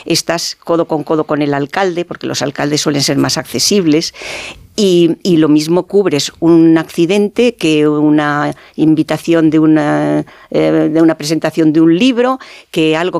estás codo con el alcalde, porque los alcaldes suelen ser más accesibles. Y lo mismo cubres un accidente que una invitación de una presentación de un libro, que algo